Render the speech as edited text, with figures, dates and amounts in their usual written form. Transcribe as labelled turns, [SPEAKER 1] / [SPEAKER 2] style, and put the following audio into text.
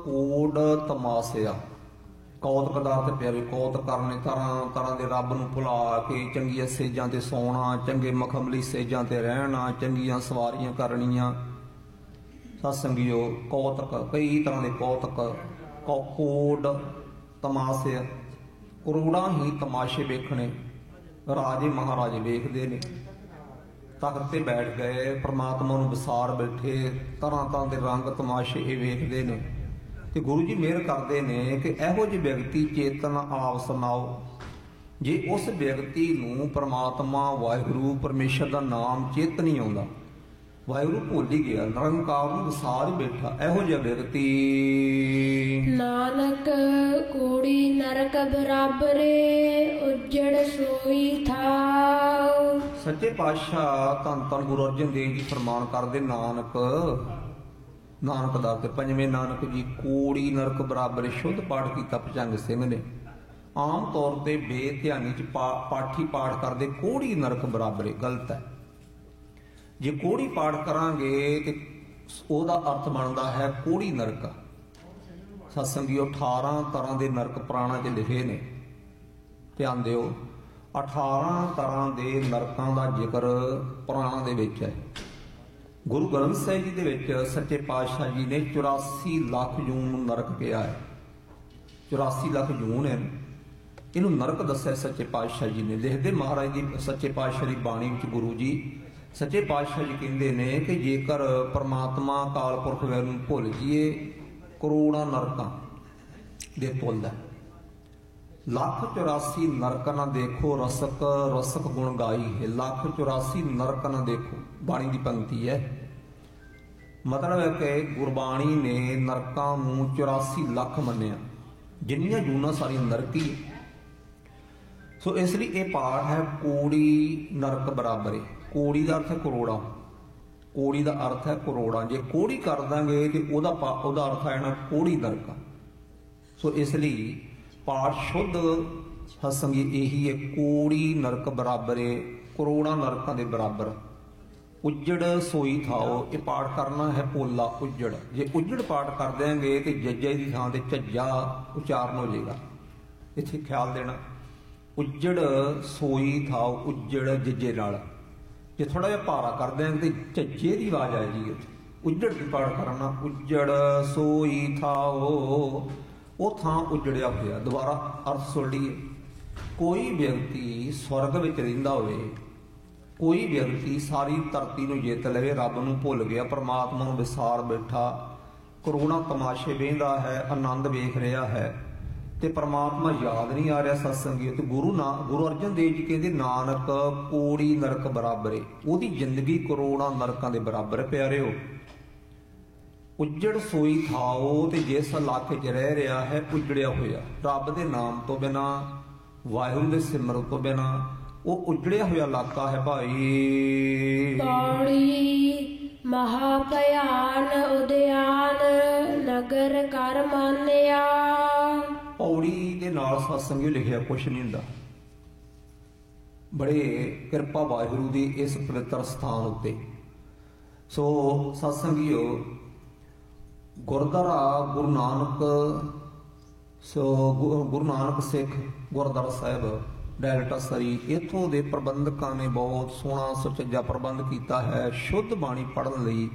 [SPEAKER 1] Code ਤਮਾਸਿਆ। ਕੌਤਕ ਦਾ ਤੇ ਪਿਆਰੇ ਕੌਤਕ ਕਰਨੇ, ਤਰ੍ਹਾਂ ਤਰ੍ਹਾਂ ਦੇ ਰੱਬ ਨੂੰ ਭੁਲਾ ਕੇ ਚੰਗੀਆਂ ਸੇਜਾਂ ਤੇ ਸੌਣਾ, ਚੰਗੇ ਮਖਮਲੀ ਸੇਜਾਂ ਤੇ ਰਹਿਣਾ, ਚੰਗੀਆਂ ਸਵਾਰੀਆਂ ਕਰਨੀਆਂ। ਸਤਸੰਗੀਓ, ਕੌਤਕ ਕਈ ਤਰ੍ਹਾਂ ਦੇ ਕੌਤਕ, ਕੋਡ ਤਮਾਸਿਆ, ਕਰੋੜਾਂ ਹੀ ਤਮਾਸ਼ੇ ਵੇਖਣੇ। ਰਾਜੇ ਮਹਾਰਾਜੇ ਵੇਖਦੇ ਨੇ, ਤਖਤ ਤੇ ਬੈਠ ਗਏ, ਪ੍ਰਮਾਤਮਾ ਨੂੰ ਵਿਸਾਰ ਬੈਠੇ, ਤਰ੍ਹਾਂ ਤਰ੍ਹਾਂ ਦੇ ਰੰਗ ਤਮਾਸ਼ੇ ਇਹ ਵੇਖਦੇ ਨੇ। ਤੇ ਗੁਰੂ ਜੀ ਮਿਹਰ ਕਰਦੇ ਨੇ ਕਿ ਇਹੋ ਜਿਹੇ ਵਿਅਕਤੀ ਚੇਤਨ ਆਪ ਸੁਣਾਓ। ਜੇ ਉਸ ਵਿਅਕਤੀ ਨੂੰ ਪ੍ਰਮਾਤਮਾ ਵਾਹਿਗੁਰੂ ਪਰਮੇਸ਼ਰ ਦਾ ਨਾਮ ਚੇਤ ਨਹੀਂ ਆਉਂਦਾ, ਵਾਹਿਗੁਰੂ ਭੁੱਲ ਹੀ ਗਿਆ, ਨਿਰੰਕਾਰ ਨੂੰ ਵਿਸਾਰ ਹੀ ਬੈਠਾ, ਇਹੋ ਜਿਹਾ ਵਿਅਕਤੀ
[SPEAKER 2] ਨਾਨਕ ਕੋੜੀ ਨਰਕ ਬਰਾਬਰੇ ਉਜੜ ਸੋਈ ਥਾਉ।
[SPEAKER 1] ਸੱਚੇ ਪਾਤਸ਼ਾਹ ਧੰਨ ਧੰਨ ਗੁਰੂ ਅਰਜਨ ਦੇਵ ਜੀ ਫਰਮਾਨ ਕਰਦੇ, ਨਾਨਕ ਦਾ ਕਿ ਪੰਜਵੇਂ ਨਾਨਕ ਜੀ ਕੋੜੀ ਨਰਕ ਬਰਾਬਰ ਸ਼ੁੱਧ ਪਾਠ ਕੀਤਾ ਭਜੰਗ ਸਿੰਘ ਨੇ। ਆਮ ਤੌਰ ਤੇ ਬੇਧਿਆਨੀ ਚ ਪਾਠੀ ਪਾਠ ਕਰਦੇ ਕੋੜੀ ਨਰਕ ਬਰਾਬਰੇ, ਗਲਤ ਹੈ। ਜੇ ਕੋੜੀ ਪਾਠ ਕਰਾਂਗੇ ਤੇ ਉਹਦਾ ਅਰਥ ਬਣਦਾ ਹੈ ਕੋੜੀ ਨਰਕ। ਸਤਸੰਗੀਓ, 18 ਤਰ੍ਹਾਂ ਦੇ ਨਰਕ ਪੁਰਾਣਾਂ 'ਚ ਲਿਖੇ ਨੇ, ਧਿਆਨ ਦਿਓ। 18 ਤਰ੍ਹਾਂ ਦੇ ਨਰਕਾਂ ਦਾ ਜ਼ਿਕਰ ਪੁਰਾਣਾਂ ਦੇ ਵਿੱਚ ਹੈ। ਗੁਰੂ ਗ੍ਰੰਥ ਸਾਹਿਬ ਜੀ ਦੇ ਵਿੱਚ ਸੱਚੇ ਪਾਤਸ਼ਾਹ ਜੀ ਨੇ 84 ਲੱਖ ਜੂਨ ਨੂੰ ਨਰਕ ਕਿਹਾ ਹੈ। 84 ਲੱਖ ਜੂਨ ਹੈ, ਇਹਨੂੰ ਨਰਕ ਦੱਸਿਆ ਸੱਚੇ ਪਾਤਸ਼ਾਹ ਜੀ ਨੇ। ਲਿਖਦੇ ਮਹਾਰਾਜ ਦੀ ਸੱਚੇ ਪਾਤਸ਼ਾਹ ਦੀ ਬਾਣੀ ਵਿੱਚ ਗੁਰੂ ਜੀ ਸੱਚੇ ਪਾਤਸ਼ਾਹ ਜੀ ਕਹਿੰਦੇ ਨੇ ਕਿ ਜੇਕਰ ਪਰਮਾਤਮਾ ਅਕਾਲ ਪੁਰਖ ਵੈਗੁਰੂ ਨੂੰ ਭੁੱਲ ਜਾਈਏ, ਕਰੋੜਾਂ ਨਰਕਾਂ ਦੇ ਪੁੱਲ ਹੈ। 1,84 ਨਰਕ ਨਾ ਦੇਖੋ, ਰਸਕ ਰਸਕ ਗੁਣ ਗਾਈ ਹੈ। 1,84 ਨਰਕ ਨਾ ਦੇਖੋ, ਬਾਣੀ ਦੀ ਪੰਕਤੀ ਹੈ। ਮਤਲਬ ਹੈ ਕਿ ਗੁਰਬਾਣੀ ਨੇ ਨਰਕਾਂ ਨੂੰ 84 ਲੱਖ ਮੰਨਿਆ, ਜਿੰਨੀਆਂ ਜੂਨਾਂ ਸਾਰੀਆਂ ਨਰਕੀ ਹੈ। ਸੋ ਇਸ ਲਈ ਇਹ ਪਾਠ ਹੈ ਕੋੜੀ ਨਰਕ ਬਰਾਬਰੇ। ਕੋੜੀ ਦਾ ਅਰਥ ਹੈ ਕਰੋੜਾਂ, ਕੋੜੀ ਦਾ ਅਰਥ ਹੈ ਕਰੋੜਾਂ। ਜੇ ਕੋੜੀ ਕਰ ਦਾਂਗੇ ਤੇ ਉਹਦਾ ਅਰਥ ਹੈ ਨਾ ਕੋੜੀ ਨਰਕ। ਸੋ ਇਸ ਲਈ ਪਾਠ ਸ਼ੁੱਧ ਸਤਸੰਗੀ ਇਹੀ ਹੈ, ਕੋੜੀ ਨਰਕ ਬਰਾਬਰੇ, ਕਰੋੜਾਂ ਨਰਕਾਂ ਦੇ ਬਰਾਬਰ। ਉੱਜੜ ਸੋਈ ਥਾਓ, ਇਹ ਪਾਠ ਕਰਨਾ ਹੈ ਪੋਲਾ ਉੱਜੜ। ਜੇ ਉੱਜੜ ਪਾਠ ਕਰ ਦਿਆਂਗੇ ਤੇ ਜੱਜੇ ਦੀ ਥਾਂ ਤੇ ਝੱਜਾ ਉਚਾਰਨ ਹੋ ਜਾਏਗਾ। ਇੱਥੇ ਖਿਆਲ ਦੇਣਾ, ਉੱਜੜ ਸੋਈ ਥਾਓ, ਉੱਜੜ ਜੱਜੇ ਨਾਲ। ਜੇ ਥੋੜਾ ਜਿਹਾ ਭਾਰਾ ਕਰ ਦਿਆਂਗੇ ਤੇ ਝੱਜੇ ਦੀ ਆਵਾਜ਼ ਆਏਗੀ। ਉੱਜੜ ਦੀ ਪਾਠ ਕਰਨਾ, ਉੱਜੜ ਸੋਈ ਥਾਓ, ਉਹ ਥਾਂ ਉੱਜੜਿਆ ਹੋਇਆ। ਦੁਬਾਰਾ ਅਰਥ ਸੁਣ ਲਈਏ। ਕੋਈ ਵਿਅਕਤੀ ਸਵਰਗ ਵਿੱਚ ਰਹਿੰਦਾ ਹੋਵੇ, ਕੋਈ ਵਿਅਕਤੀ ਸਾਰੀ ਧਰਤੀ ਨੂੰ ਜਿੱਤ ਲਵੇ, ਰੱਬ ਨੂੰ ਭੁੱਲ ਗਿਆ, ਪਰਮਾਤਮਾ ਨੂੰ ਵਿਸਾਰ ਬੈਠਾ, ਕਰੋੜਾਂ ਤਮਾਸ਼ੇ ਵੇਖਦਾ ਹੈ, ਆਨੰਦ ਵੇਖ ਰਿਹਾ ਹੈ ਤੇ ਪਰਮਾਤਮਾ ਯਾਦ ਨਹੀਂ ਆ ਰਿਹਾ ਸਤਸੰਗੀ, ਤੇ ਗੁਰੂ ਅਰਜਨ ਦੇਵ ਜੀ ਕਹਿੰਦੇ ਨਾਨਕ ਕੋੜੀ ਨਰਕ ਬਰਾਬਰੇ, ਉਹਦੀ ਜ਼ਿੰਦਗੀ ਕਰੋੜਾਂ ਨਰਕਾਂ ਦੇ ਬਰਾਬਰ ਹੈ। ਪਿਆਰਿਓ, ਉੱਜੜ ਸੋਈ ਥਾਓ, ਤੇ ਜਿਸ ਇਲਾਕੇ 'ਚ ਰਹਿ ਰਿਹਾ ਹੈ ਉੱਜੜਿਆ ਹੋਇਆ, ਰੱਬ ਦੇ ਨਾਮ ਤੋਂ ਬਿਨਾ, ਵਾਹਿਗੁਰੂ ਦੇ ਸਿਮਰਨ ਤੋਂ ਬਿਨਾ, ਉਹ ਉੱਜੜਿਆ ਹੋਇਆ ਇਲਾਕਾ ਹੈ ਭਾਈ।
[SPEAKER 2] ਪੌੜੀ ਮਹਾ ਭਿਆਨ ਉਦਿਆਨ ਨਗਰ ਕਰ ਮਾਨਿਆ।
[SPEAKER 1] ਪੌੜੀ ਦੇ ਨਾਲ ਸਤਸੰਗੀ ਲਿਖਿਆ ਕੁਛ ਨਹੀਂ ਹੁੰਦਾ। ਬੜੇ ਕਿਰਪਾ ਵਾਹਿਗੁਰੂ ਦੀ ਇਸ ਪਵਿੱਤਰ ਸਥਾਨ ਉੱਤੇ। ਸੋ ਸਤਸੰਗੀਓ, ਗੁਰਦੁਆਰਾ ਗੁਰੂ ਨਾਨਕ ਸਿੱਖ ਗੁਰਦੁਆਰਾ ਸਾਹਿਬ ਡੈਲਟਾ ਸਰੀ, ਇੱਥੋਂ ਦੇ ਪ੍ਰਬੰਧਕਾਂ ਨੇ ਬਹੁਤ ਸੋਹਣਾ ਸੁਚੱਜਾ ਪ੍ਰਬੰਧ ਕੀਤਾ ਹੈ ਸ਼ੁੱਧ ਬਾਣੀ ਪੜ੍ਹਨ ਲਈ।